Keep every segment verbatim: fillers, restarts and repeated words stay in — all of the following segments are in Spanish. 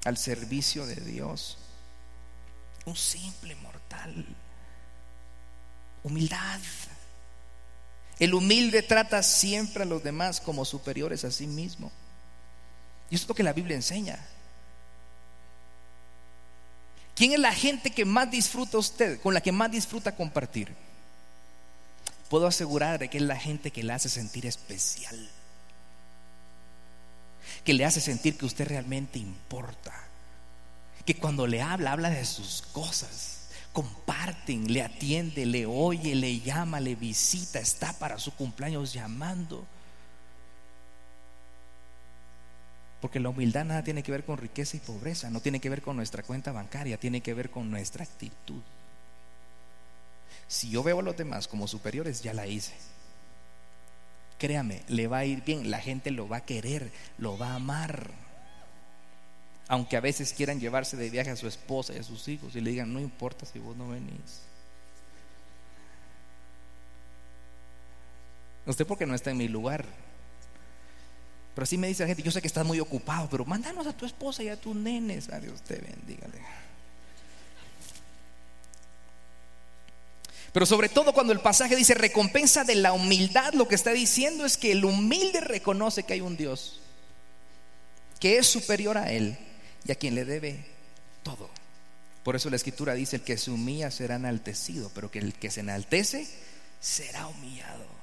al servicio de Dios. Un simple mortal. Humildad. El humilde trata siempre a los demás como superiores a sí mismo. Y eso es lo que la Biblia enseña. ¿Quién es la gente que más disfruta usted, con la que más disfruta compartir? Puedo asegurar de que es la gente que le hace sentir especial, que le hace sentir que usted realmente importa, que cuando le habla, habla de sus cosas, comparten, le atiende, le oye, le llama, le visita, está para su cumpleaños llamando. Porque la humildad nada tiene que ver con riqueza y pobreza, no tiene que ver con nuestra cuenta bancaria, tiene que ver con nuestra actitud. Si yo veo a los demás como superiores, ya la hice. Créame, le va a ir bien, la gente lo va a querer, lo va a amar. Aunque a veces quieran llevarse de viaje a su esposa y a sus hijos y le digan, no importa si vos no venís. Usted porque no está en mi lugar. Pero así me dice la gente, yo sé que estás muy ocupado, pero mándanos a tu esposa y a tus nenes. A Dios te bendiga. Pero sobre todo cuando el pasaje dice recompensa de la humildad, lo que está diciendo es que el humilde reconoce que hay un Dios que es superior a él y a quien le debe todo. Por eso la escritura dice, el que se humilla será enaltecido, pero que el que se enaltece será humillado.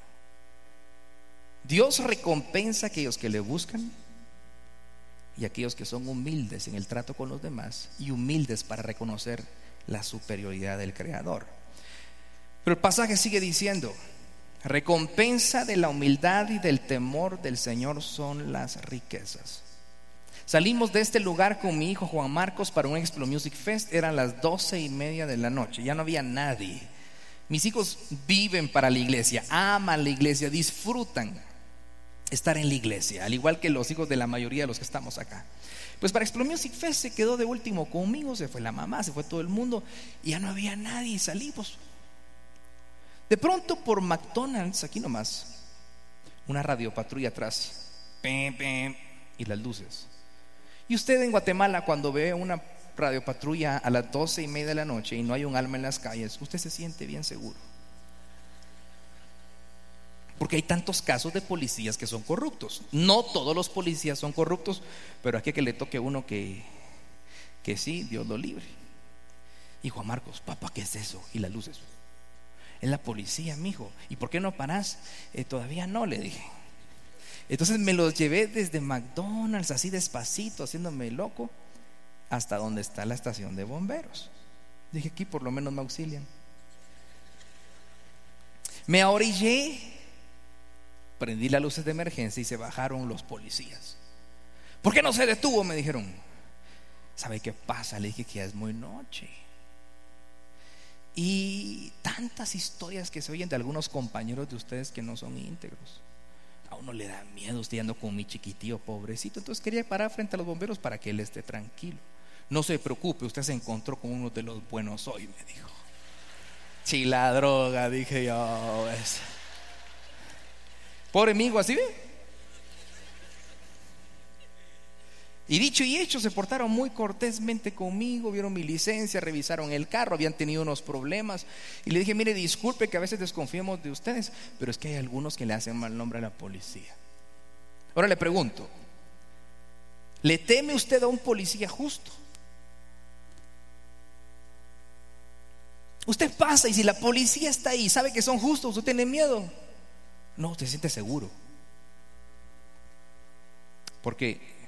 Dios recompensa a aquellos que le buscan y a aquellos que son humildes en el trato con los demás y humildes para reconocer la superioridad del Creador. Pero el pasaje sigue diciendo, recompensa de la humildad y del temor del Señor son las riquezas. Salimos de este lugar con mi hijo Juan Marcos para un Explo Music Fest. Eran las doce y media de la noche, ya no había nadie. Mis hijos viven para la iglesia, aman la iglesia, disfrutan estar en la iglesia, al igual que los hijos de la mayoría de los que estamos acá. Pues para Explo Music Fest se quedó de último conmigo, se fue la mamá, se fue todo el mundo y ya no había nadie y salimos. De pronto por McDonald's, aquí nomás, una radiopatrulla atrás, pim, pim, y las luces. Y usted en Guatemala, cuando ve una radiopatrulla a las doce y media de la noche y no hay un alma en las calles, usted se siente bien seguro. Porque hay tantos casos de policías que son corruptos. No todos los policías son corruptos, pero aquí que le toque uno que, que sí, Dios lo libre. Y Juan Marcos, papá, ¿qué es eso? Y las luces. Es la policía, mijo. ¿Y por qué no parás? Eh, todavía no, le dije. Entonces me los llevé desde McDonald's, así despacito, haciéndome loco, hasta donde está la estación de bomberos. Dije, aquí por lo menos me auxilian. Me ahorillé, prendí las luces de emergencia y se bajaron los policías. ¿Por qué no se detuvo? Me dijeron. ¿Sabe qué pasa? Le dije que ya es muy noche. Y tantas historias que se oyen de algunos compañeros de ustedes que no son íntegros. A uno le da miedo, estoy andando con mi chiquitío pobrecito. Entonces quería parar frente a los bomberos para que él esté tranquilo. No se preocupe, usted se encontró con uno de los buenos hoy, me dijo. Sí, la droga, dije yo, pues. Pobre amigo, así ve. Y dicho y hecho, se portaron muy cortésmente conmigo, vieron mi licencia, revisaron el carro, habían tenido unos problemas. Y le dije, mire, disculpe que a veces desconfiemos de ustedes, pero es que hay algunos que le hacen mal nombre a la policía. Ahora le pregunto, ¿le teme usted a un policía justo? Usted pasa y si la policía está ahí, sabe que son justos, ¿usted tiene miedo? No, usted se siente seguro. Porque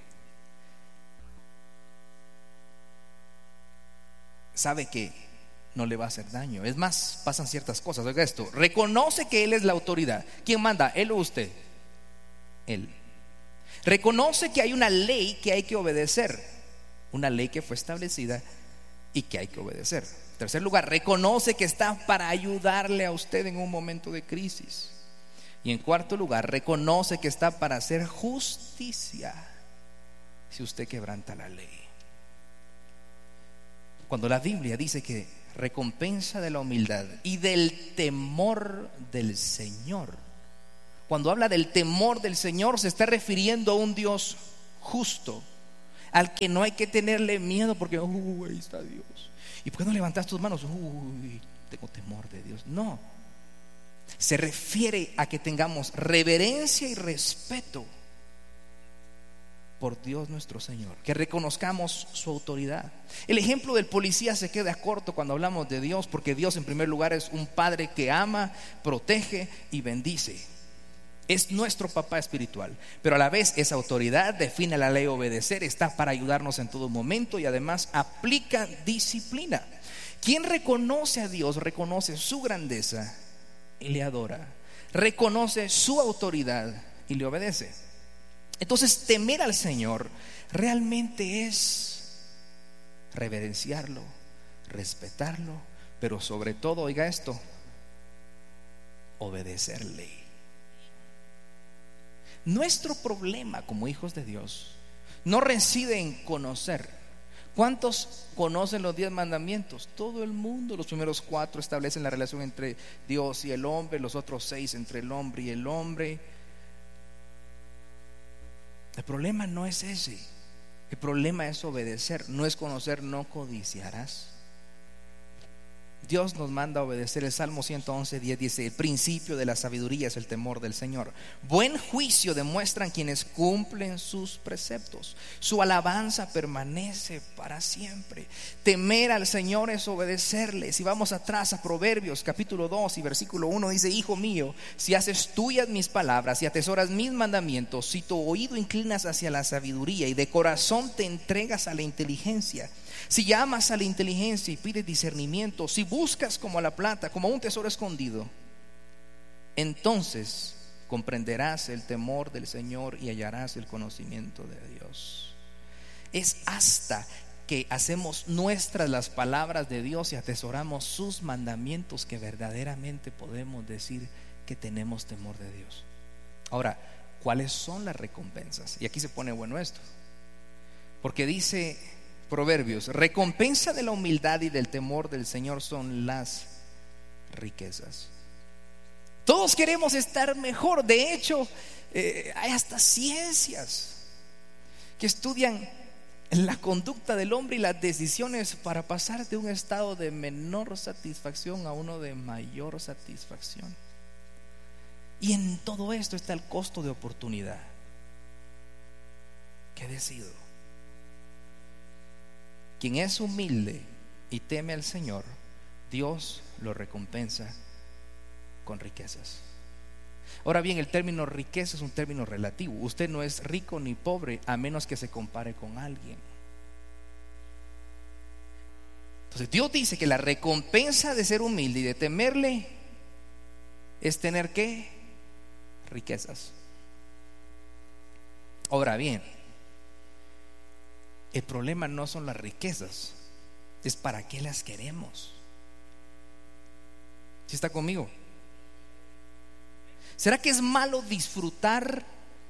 sabe que no le va a hacer daño. Es más, pasan ciertas cosas. Oiga esto, reconoce que él es la autoridad. ¿Quién manda? ¿Él o usted? Él. Reconoce que hay una ley que hay que obedecer, una ley que fue establecida y que hay que obedecer. En tercer lugar, reconoce que está para ayudarle a usted en un momento de crisis. Y en cuarto lugar, reconoce que está para hacer justicia si usted quebranta la ley. Cuando la Biblia dice que recompensa de la humildad y del temor del Señor, cuando habla del temor del Señor se está refiriendo a un Dios justo, al que no hay que tenerle miedo porque uh, ahí está Dios. ¿Y por qué no levantas tus manos? Uy, tengo temor de Dios. No, se refiere a que tengamos reverencia y respeto por Dios nuestro Señor, que reconozcamos su autoridad. El ejemplo del policía se queda corto cuando hablamos de Dios, porque Dios en primer lugar es un Padre que ama, protege y bendice. Es nuestro papá espiritual, pero a la vez esa autoridad define la ley obedecer, está para ayudarnos en todo momento y además aplica disciplina. Quien reconoce a Dios reconoce su grandeza y le adora, reconoce su autoridad y le obedece. Entonces, temer al Señor realmente es reverenciarlo, respetarlo, pero sobre todo, oiga esto, obedecerle. Nuestro problema como hijos de Dios no reside en conocer. ¿Cuántos conocen los diez mandamientos? Todo el mundo. Los primeros cuatro establecen la relación entre Dios y el hombre, los otros seis entre el hombre y el hombre. El problema no es ese. El problema es obedecer, no es conocer. No codiciarás. Dios nos manda a obedecer. El Salmo ciento once, diez dice: el principio de la sabiduría es el temor del Señor. Buen juicio demuestran quienes cumplen sus preceptos. Su alabanza permanece para siempre. Temer al Señor es obedecerle. Si vamos atrás a Proverbios capítulo dos y versículo uno, dice: hijo mío, si haces tuyas mis palabras y atesoras mis mandamientos, si tu oído inclinas hacia la sabiduría y de corazón te entregas a la inteligencia, si llamas a la inteligencia y pides discernimiento, si buscas como a la plata, como a un tesoro escondido, entonces comprenderás el temor del Señor y hallarás el conocimiento de Dios. Es hasta que hacemos nuestras las palabras de Dios y atesoramos sus mandamientos que verdaderamente podemos decir que tenemos temor de Dios. Ahora, ¿cuáles son las recompensas? Y aquí se pone bueno esto, porque dice Proverbios: recompensa de la humildad y del temor del Señor son las riquezas. Todos queremos estar mejor. De hecho, eh, hay hasta ciencias que estudian la conducta del hombre y las decisiones para pasar de un estado de menor satisfacción a uno de mayor satisfacción. Y en todo esto está el costo de oportunidad. ¿Qué decido? Quien es humilde y teme al Señor, Dios lo recompensa con riquezas. Ahora bien, el término riqueza es un término relativo. Usted no es rico ni pobre a menos que se compare con alguien. Entonces Dios dice que la recompensa de ser humilde y de temerle es tener ¿qué? Riquezas. Ahora bien, el problema no son las riquezas, es para qué las queremos. ¿Sí está conmigo? ¿Será que es malo disfrutar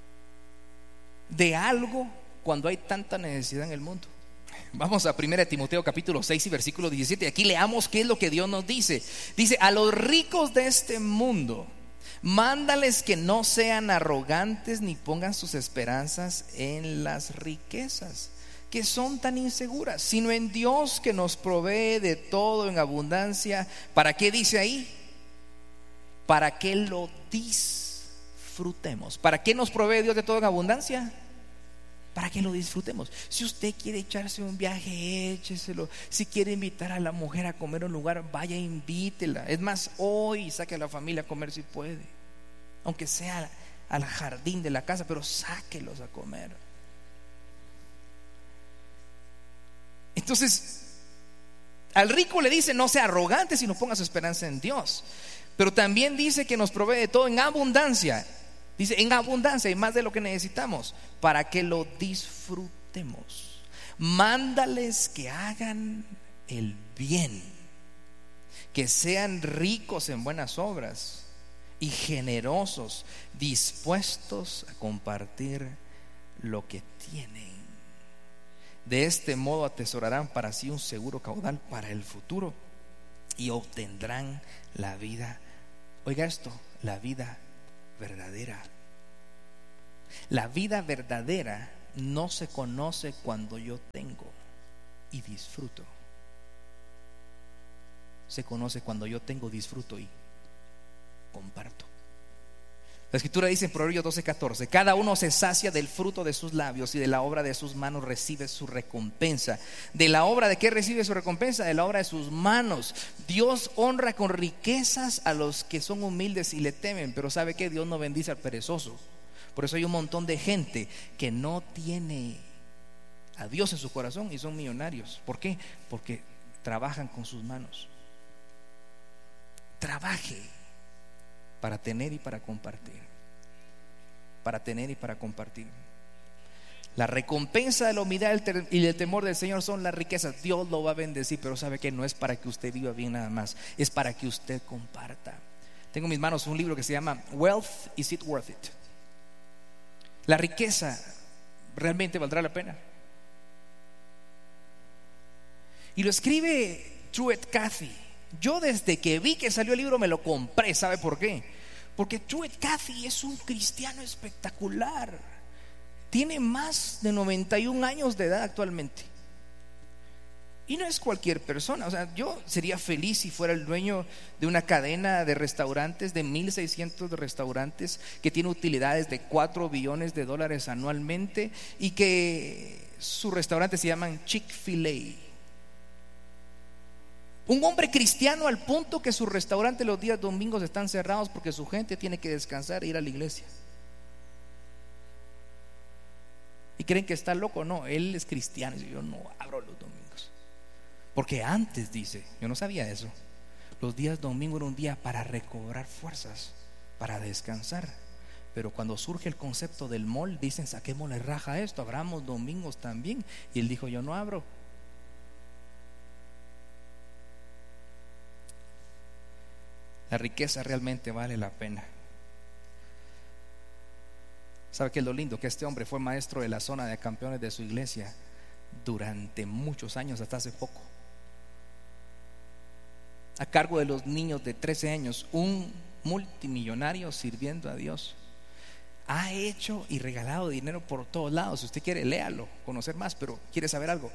de algo cuando hay tanta necesidad en el mundo? Vamos a primera de Timoteo capítulo seis y versículo diecisiete. Aquí leamos qué es lo que Dios nos dice. Dice: a los ricos de este mundo mándales que no sean arrogantes ni pongan sus esperanzas en las riquezas, que son tan inseguras, sino en Dios, que nos provee de todo en abundancia. ¿Para qué dice ahí? Para que lo disfrutemos. ¿Para qué nos provee Dios de todo en abundancia? Para que lo disfrutemos. Si usted quiere echarse un viaje, écheselo. Si quiere invitar a la mujer a comer a un lugar, vaya, invítela. Es más, hoy saque a la familia a comer si puede, aunque sea al jardín de la casa, pero sáquelos a comer. Entonces, al rico le dice: no sea arrogante, sino ponga su esperanza en Dios. Pero también dice que nos provee de todo en abundancia. Dice en abundancia y más de lo que necesitamos, para que lo disfrutemos. Mándales que hagan el bien, que sean ricos en buenas obras y generosos, dispuestos a compartir lo que tienen. De este modo atesorarán para sí un seguro caudal para el futuro y obtendrán la vida. Oiga esto, la vida verdadera. La vida verdadera no se conoce cuando yo tengo y disfruto. Se conoce cuando yo tengo, disfruto y comparto. La escritura dice en Proverbios doce catorce: cada uno se sacia del fruto de sus labios y de la obra de sus manos recibe su recompensa. ¿De la obra de qué recibe su recompensa? De la obra de sus manos. Dios honra con riquezas a los que son humildes y le temen, pero ¿sabe qué? Dios no bendice al perezoso. Por eso hay un montón de gente que no tiene a Dios en su corazón y son millonarios. ¿Por qué? Porque trabajan con sus manos. Trabaje para tener y para compartir. Para tener y para compartir. La recompensa de la humildad y del temor del Señor son las riquezas. Dios lo va a bendecir, pero sabe que no es para que usted viva bien nada más, es para que usted comparta. Tengo en mis manos un libro que se llama Wealth, Is It Worth It? La riqueza realmente valdrá la pena. Y lo escribe Truett Cathy. Yo desde que vi que salió el libro me lo compré. ¿Sabe por qué? Porque Truett Cathy es un cristiano espectacular. Tiene más de noventa y un años de edad actualmente. Y no es cualquier persona. O sea, yo sería feliz si fuera el dueño de una cadena de restaurantes, de mil seiscientos restaurantes, que tiene utilidades de cuatro billones de dólares anualmente, y que sus restaurantes se llaman Chick-fil-A. Un hombre cristiano al punto que sus restaurantes los días domingos están cerrados porque su gente tiene que descansar e ir a la iglesia. Y creen que está loco. No, él es cristiano. Y yo no abro los domingos. Porque antes, dice, yo no sabía eso, los días domingos era un día para recobrar fuerzas, para descansar. Pero cuando surge el concepto del mall, dicen: saquémosle raja a esto, abramos domingos también. Y él dijo: yo no abro. La riqueza realmente vale la pena. ¿Sabe qué es lo lindo? Que este hombre fue maestro de la zona de campeones de su iglesia durante muchos años, hasta hace poco, a cargo de los niños de trece años. Un multimillonario sirviendo a Dios. Ha hecho y regalado dinero por todos lados. Si usted quiere, léalo, conocer más. Pero ¿quiere saber algo?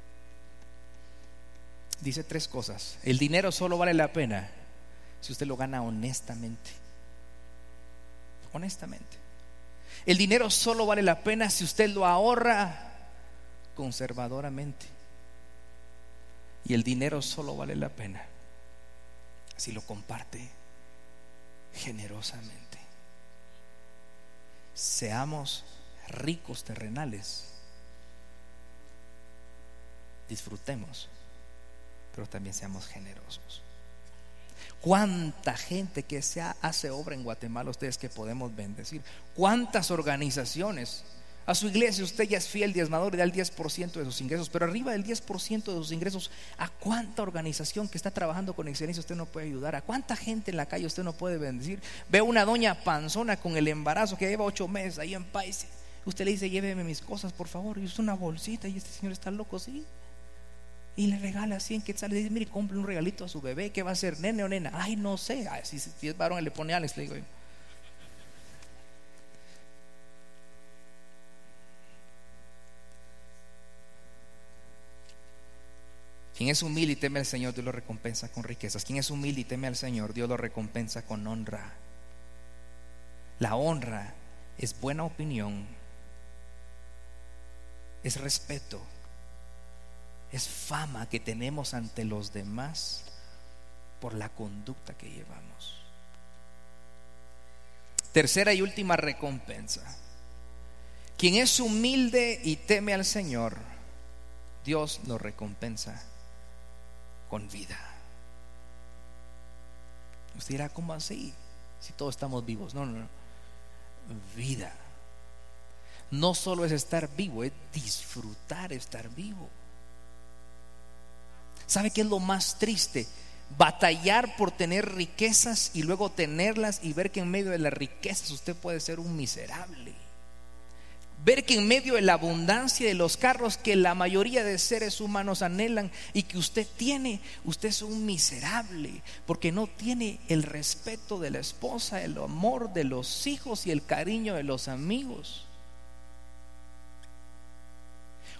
Dice tres cosas. El dinero solo vale la pena si usted lo gana honestamente. Honestamente. El dinero solo vale la pena si usted lo ahorra conservadoramente. Y el dinero solo vale la pena si lo comparte generosamente. Seamos ricos terrenales, disfrutemos, pero también seamos generosos. ¿Cuánta gente que se hace obra en Guatemala ustedes que podemos bendecir? ¿Cuántas organizaciones? A su iglesia usted ya es fiel diezmador y da el diez por ciento de sus ingresos, pero arriba del diez por ciento de sus ingresos, ¿a cuánta organización que está trabajando con excelencia usted no puede ayudar? ¿A cuánta gente en la calle usted no puede bendecir? Veo una doña panzona con el embarazo que lleva ocho meses ahí en país. Usted le dice: lléveme mis cosas por favor. Y usted una bolsita, y este señor está loco, ¿sí? Y le regala cien quetzales. Le dice: mire, compre un regalito a su bebé. ¿Qué va a ser, nene o nena? Ay, no sé. Ay, si, si es varón le pone Alex, le digo yo. Quien es humilde y teme al Señor, Dios lo recompensa con riquezas. Quien es humilde y teme al Señor, Dios lo recompensa con honra. La honra es buena opinión, es respeto, es fama que tenemos ante los demás por la conducta que llevamos. Tercera y última recompensa: quien es humilde y teme al Señor, Dios lo recompensa con vida. Usted dirá: ¿cómo así? Si todos estamos vivos. No, no, no. Vida no solo es estar vivo, es disfrutar estar vivo. ¿Sabe qué es lo más triste? Batallar por tener riquezas y luego tenerlas y ver que en medio de las riquezas usted puede ser un miserable. Ver que en medio de la abundancia de los carros que la mayoría de seres humanos anhelan y que usted tiene, usted es un miserable porque no tiene el respeto de la esposa, el amor de los hijos y el cariño de los amigos.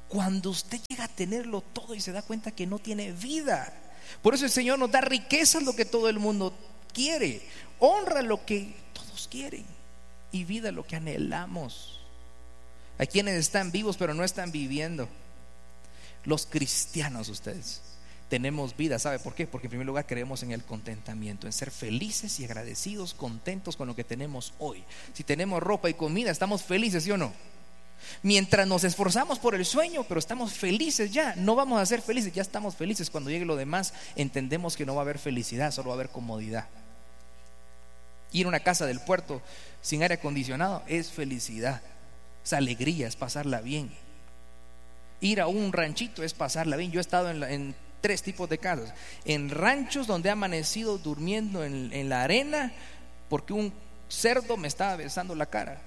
Cuando usted llega a tenerlo todo y se da cuenta que no tiene vida. Por eso el Señor nos da riqueza, lo que todo el mundo quiere, honra lo que todos quieren, y vida lo que anhelamos. Hay quienes están vivos pero no están viviendo. Los cristianos, ustedes tenemos vida. ¿Sabe por qué? Porque en primer lugar creemos en el contentamiento, en ser felices y agradecidos, contentos con lo que tenemos hoy. Si tenemos ropa y comida, estamos felices, ¿sí o no? Mientras nos esforzamos por el sueño, pero estamos felices ya, no vamos a ser felices, ya estamos felices. Cuando llegue lo demás, entendemos que no va a haber felicidad, solo va a haber comodidad. Ir a una casa del puerto sin aire acondicionado es felicidad, es alegría, es pasarla bien. Ir a un ranchito es pasarla bien. Yo he estado en, la, en tres tipos de casas: en ranchos donde he amanecido durmiendo en, en la arena porque un cerdo me estaba besando la cara,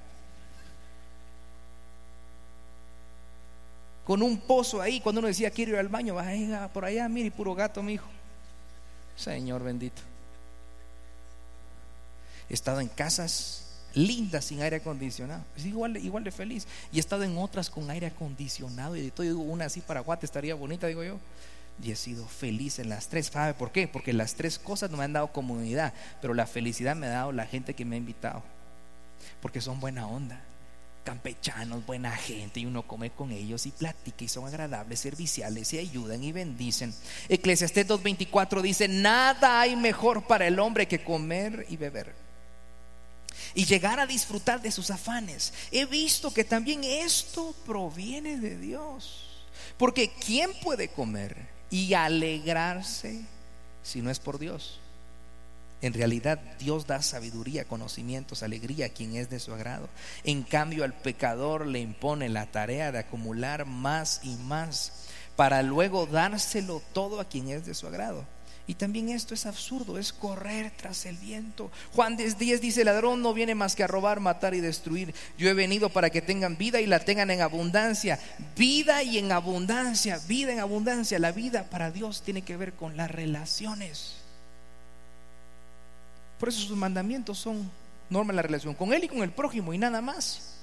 con un pozo ahí. Cuando uno decía quiero ir al baño, vaya por allá, mire, puro gato, mi hijo. Señor bendito. He estado en casas lindas sin aire acondicionado, es igual, igual de feliz. Y he estado en otras con aire acondicionado, y de todo, digo, una así para Guate estaría bonita, digo yo. Y he sido feliz en las tres. ¿Sabe por qué? Porque las tres cosas no me han dado comodidad, pero la felicidad me ha dado la gente que me ha invitado, porque son buena onda, campechanos, buena gente, y uno come con ellos y platica, y son agradables, serviciales, y ayudan y bendicen. Eclesiastés dos veinticuatro dice: nada hay mejor para el hombre que comer y beber y llegar a disfrutar de sus afanes. He visto que también esto proviene de Dios, porque ¿quién puede comer y alegrarse si no es por Dios? En realidad Dios da sabiduría, conocimientos, alegría a quien es de su agrado. En cambio al pecador le impone la tarea de acumular más y más, para luego dárselo todo a quien es de su agrado. Y también esto es absurdo, es correr tras el viento. Juan diez dice: el ladrón no viene más que a robar, matar y destruir. Yo he venido para que tengan vida y la tengan en abundancia. Vida y en abundancia, vida en abundancia. La vida para Dios tiene que ver con las relaciones. Por eso sus mandamientos son norma en la relación con Él y con el prójimo, y nada más.